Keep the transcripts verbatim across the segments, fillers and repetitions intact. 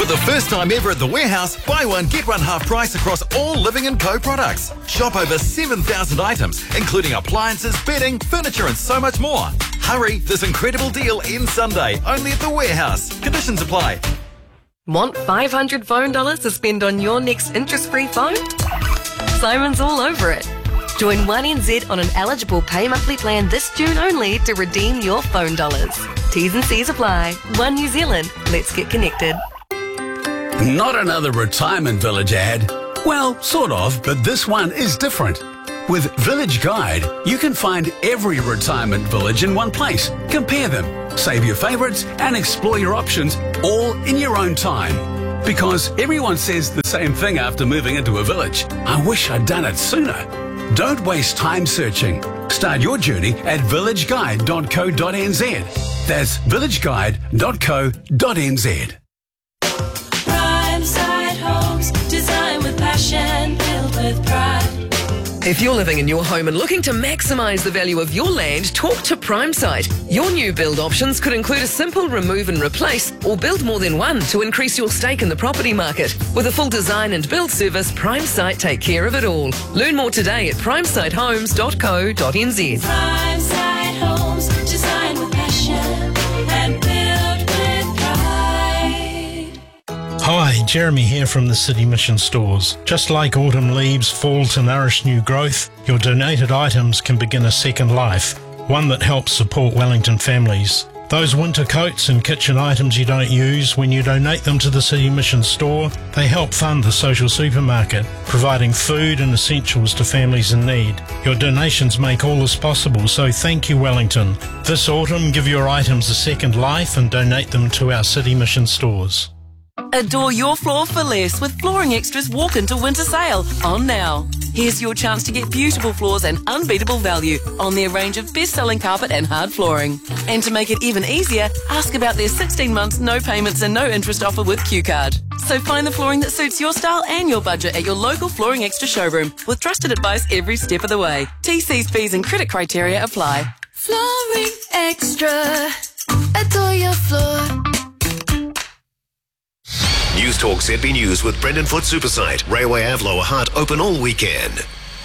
the first time ever at The Warehouse, buy one, get one half price across all Living and Co products. Shop over seven thousand items, including appliances, bedding, furniture and so much more. Hurry, this incredible deal ends Sunday, only at The Warehouse. Conditions apply. Want five hundred phone dollars to spend on your next interest-free phone? Simon's all over it. Join one N Z on an eligible pay monthly plan this June only to redeem your phone dollars. T's and C's apply. One New Zealand. Let's get connected. Not another retirement village ad. Well, sort of, but this one is different. With Village Guide, you can find every retirement village in one place. Compare them, save your favourites and explore your options all in your own time. Because everyone says the same thing after moving into a village. I wish I'd done it sooner. Don't waste time searching. Start your journey at village guide dot co dot n z. That's village guide dot co dot n z. Primeside Homes, design with passion, built with pride. If you're living in your home and looking to maximise the value of your land, talk to Primeside. Your new build options could include a simple remove and replace or build more than one to increase your stake in the property market. With a full design and build service, Primeside take care of it all. Learn more today at primeside homes dot co dot n z. Primeside Homes, design with passion and built with pride. Hi, Jeremy here from the City Mission Stores. Just like autumn leaves fall to nourish new growth, your donated items can begin a second life, one that helps support Wellington families. Those winter coats and kitchen items you don't use, when you donate them to the City Mission Store, they help fund the social supermarket, providing food and essentials to families in need. Your donations make all this possible, so thank you, Wellington. This autumn, give your items a second life and donate them to our City Mission Stores. Adore your floor for less with Flooring Extra's Walk Into Winter Sale on now. Here's your chance to get beautiful floors and unbeatable value on their range of best-selling carpet and hard flooring. And to make it even easier, ask about their sixteen months no payments and no interest offer with Q Card. So find the flooring that suits your style and your budget at your local Flooring Extra showroom with trusted advice every step of the way. T Cs, fees and credit criteria apply. Flooring Extra, adore your floor. News Talk Z B News with Brendan Foot Supersite. Railway Avloa Heart open all weekend.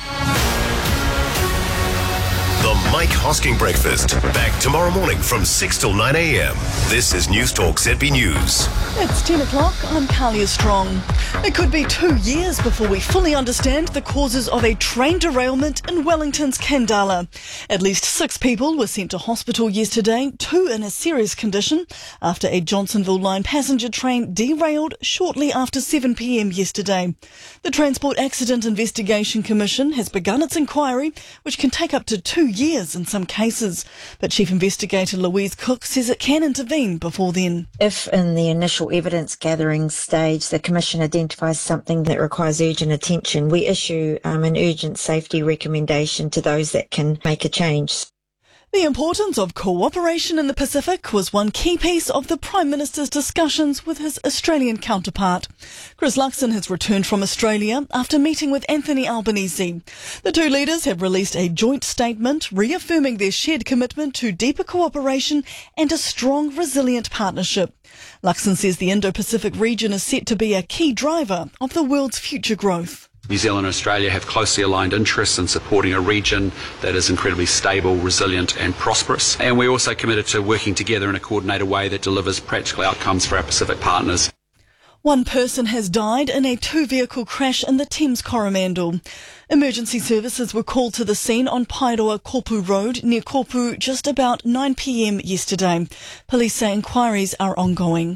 The Mike Hosking Breakfast. Back tomorrow morning from six till nine a m. This is News Talk Z B News. It's ten o'clock. I'm Kalia Strong. It could be two years before we fully understand the causes of a train derailment in Wellington's Kandala. At least six people were sent to hospital yesterday, two in a serious condition, after a Johnsonville line passenger train derailed shortly after seven p m yesterday. The Transport Accident Investigation Commission has begun its inquiry, which can take up to two years in some cases. But Chief Investigator Louise Cook says it can intervene before then. If in the initial evidence gathering stage the Commission identifies something that requires urgent attention, we issue um, an urgent safety recommendation to those that can make a change. The importance of cooperation in the Pacific was one key piece of the Prime Minister's discussions with his Australian counterpart. Chris Luxon has returned from Australia after meeting with Anthony Albanese. The two leaders have released a joint statement reaffirming their shared commitment to deeper cooperation and a strong, resilient partnership. Luxon says the Indo-Pacific region is set to be a key driver of the world's future growth. New Zealand and Australia have closely aligned interests in supporting a region that is incredibly stable, resilient and prosperous. And we're also committed to working together in a coordinated way that delivers practical outcomes for our Pacific partners. One person has died in a two-vehicle crash in the Thames Coromandel. Emergency services were called to the scene on Paeroa Kopu Road near Kopu just about nine p m yesterday. Police say inquiries are ongoing.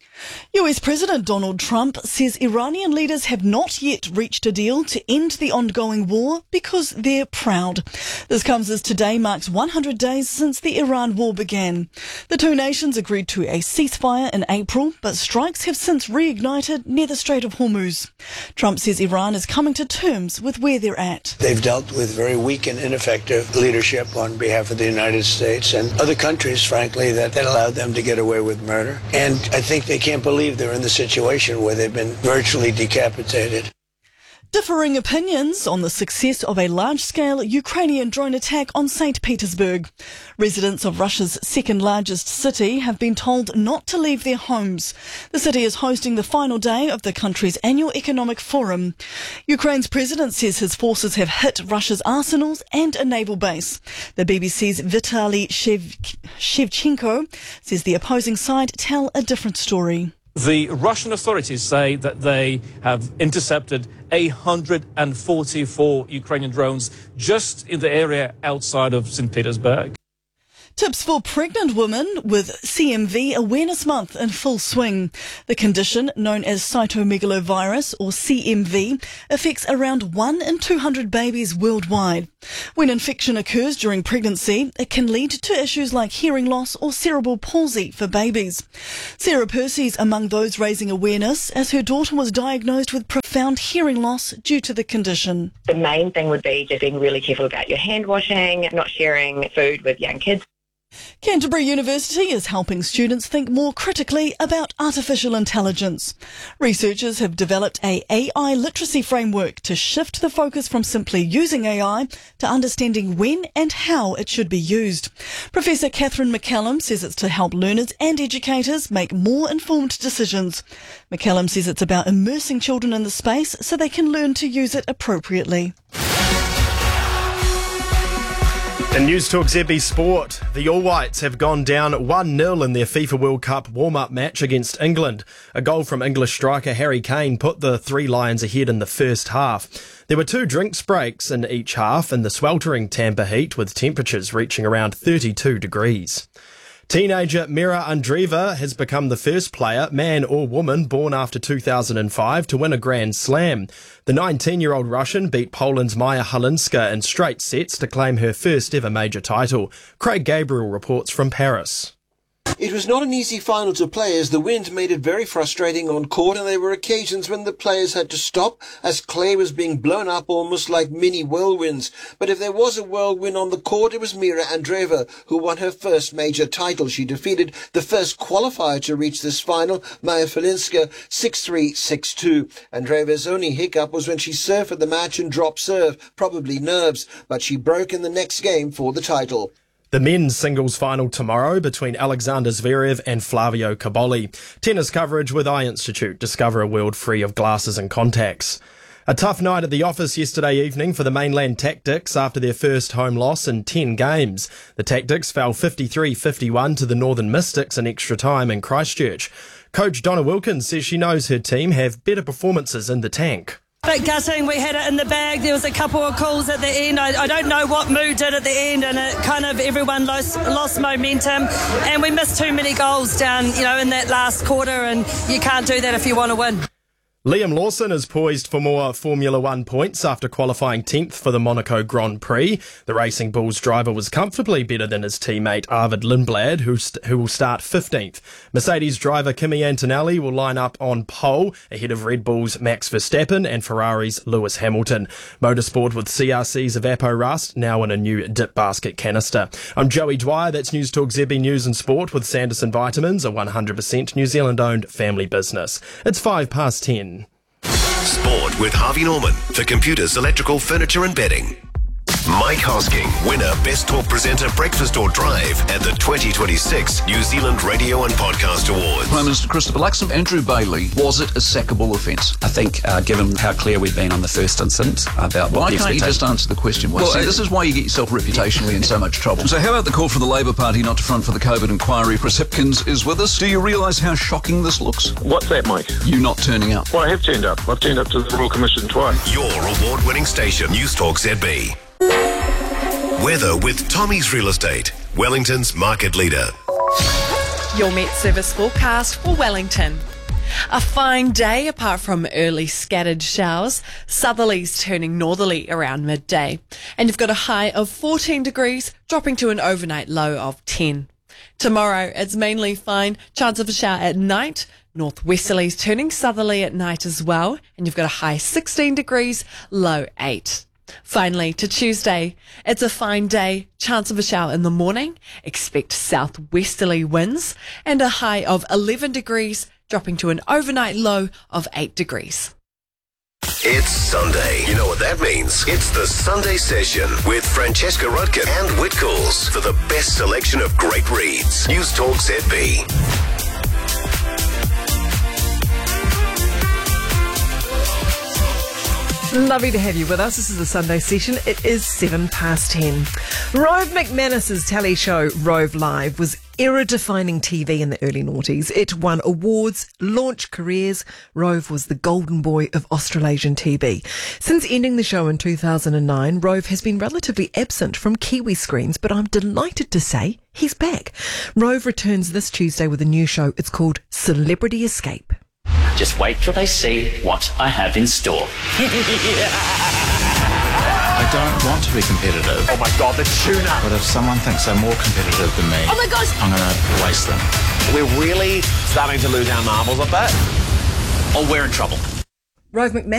U S President Donald Trump says Iranian leaders have not yet reached a deal to end the ongoing war because they're proud. This comes as today marks one hundred days since the Iran war began. The two nations agreed to a ceasefire in April, but strikes have since reignited near the Strait of Hormuz. Trump says Iran is coming to terms with where they're at. They've dealt with very weak and ineffective leadership on behalf of the United States and other countries, frankly, that, that allowed them to get away with murder. And I think they can't believe they're in the situation where they've been virtually decapitated. Differing opinions on the success of a large-scale Ukrainian drone attack on Saint Petersburg. Residents of Russia's second-largest city have been told not to leave their homes. The city is hosting the final day of the country's annual economic forum. Ukraine's president says his forces have hit Russia's arsenals and a naval base. The B B C's Vitaly Shev- Shevchenko says the opposing side tell a different story. The Russian authorities say that they have intercepted one hundred forty-four Ukrainian drones just in the area outside of Saint Petersburg. Tips for pregnant women with C M V Awareness Month in full swing. The condition, known as cytomegalovirus or C M V, affects around one in two hundred babies worldwide. When infection occurs during pregnancy, it can lead to issues like hearing loss or cerebral palsy for babies. Sarah Percy's among those raising awareness as her daughter was diagnosed with profound hearing loss due to the condition. The main thing would be just being really careful about your hand washing, not sharing food with young kids. Canterbury University is helping students think more critically about artificial intelligence. Researchers have developed a AI literacy framework to shift the focus from simply using A I to understanding when and how it should be used. Professor Catherine McCallum says it's to help learners and educators make more informed decisions. McCallum says it's about immersing children in the space so they can learn to use it appropriately. In News Talk Z B Sport, the All Whites have gone down one nil in their FIFA World Cup warm-up match against England. A goal from English striker Harry Kane put the Three Lions ahead in the first half. There were two drinks breaks in each half in the sweltering Tampa heat, with temperatures reaching around thirty-two degrees. Teenager Mira Andreeva has become the first player, man or woman, born after two thousand five to win a Grand Slam. The nineteen-year-old Russian beat Poland's Maya Halinska in straight sets to claim her first ever major title. Craig Gabriel reports from Paris. It was not an easy final to play as the wind made it very frustrating on court, and there were occasions when the players had to stop as clay was being blown up almost like mini whirlwinds. But if there was a whirlwind on the court, it was Mira Andreeva who won her first major title. She defeated the first qualifier to reach this final, Maya Halinska, six three, six two. Andreeva's only hiccup was when she served for the match and dropped serve, probably nerves, but she broke in the next game for the title. The men's singles final tomorrow between Alexander Zverev and Flavio Cobolli. Tennis coverage with Eye Institute. Discover a world free of glasses and contacts. A tough night at the office yesterday evening for the mainland Tactics after their first home loss in ten games. The Tactics fell fifty-three fifty-one to the Northern Mystics in extra time in Christchurch. Coach Donna Wilkins says she knows her team have better performances in the tank. Bit gutting, we had it in the bag. There was a couple of calls at the end. I, I don't know what Mood did at the end, and it kind of everyone lost, lost momentum, and we missed too many goals down, you know, in that last quarter, and you can't do that if you want to win. Liam Lawson is poised for more Formula One points after qualifying tenth for the Monaco Grand Prix. The Racing Bulls driver was comfortably better than his teammate Arvid Lindblad, who, st- who will start fifteenth. Mercedes driver Kimi Antonelli will line up on pole ahead of Red Bull's Max Verstappen and Ferrari's Lewis Hamilton. Motorsport with C R C's Evapo Rust now in a new dip basket canister. I'm Joey Dwyer, that's News Talk Z B News and Sport with Sanderson Vitamins, a one hundred percent New Zealand-owned family business. It's five past ten. Sport with Harvey Norman for computers, electrical, furniture and bedding. Mike Hosking, winner, Best Talk Presenter, Breakfast or Drive at the twenty twenty-six New Zealand Radio and Podcast Awards. Prime Minister Christopher Luxon, Andrew Bailey, was it a sackable offence? I think, uh, given how clear we've been on the first incident about what Why the can't you just answer the question? Well, see, this is why you get yourself reputationally in so much trouble. So how about the call for the Labour Party not to front for the COVID inquiry? Chris Hipkins is with us. Do you realise how shocking this looks? What's that, Mike? You not turning up. Well, I have turned up. I've turned up to the Royal Commission twice. Your award-winning station, News Talk Z B. Weather with Tommy's Real Estate, Wellington's market leader. Your Met Service forecast for Wellington. A fine day apart from early scattered showers. Southerlies turning northerly around midday. And you've got a high of fourteen degrees, dropping to an overnight low of ten. Tomorrow, it's mainly fine. Chance of a shower at night. Northwesterlies turning southerly at night as well. And you've got a high sixteen degrees, low eight. Finally, to Tuesday, it's a fine day, chance of a shower in the morning, expect southwesterly winds, and a high of eleven degrees, dropping to an overnight low of eight degrees. It's Sunday. You know what that means. It's the Sunday Session with Francesca Rudkin and Whitcoulls for the best selection of great reads. News Talk Z B. Lovely to have you with us. This is the Sunday Session. It is seven past ten. Rove McManus's telly show Rove Live was era-defining T V in the early noughties. It won awards, launched careers. Rove was the golden boy of Australasian T V. Since ending the show in two thousand nine, Rove has been relatively absent from Kiwi screens, but I'm delighted to say he's back. Rove returns this Tuesday with a new show. It's called Celebrity Escape. Just wait till they see what I have in store. I don't want to be competitive. Oh my God, the tuna! But if someone thinks they're more competitive than me, Oh my gosh! I'm going to waste them. We're really starting to lose our marbles a bit. Oh, we're in trouble. Rove McManus